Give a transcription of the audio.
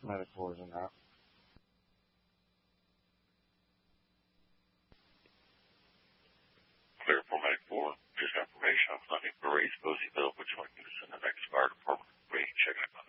metaphors in that. Clear for metaphor. Just information on funding for Ray's Poseyville, which will use in the next fire department. Ray, check it out.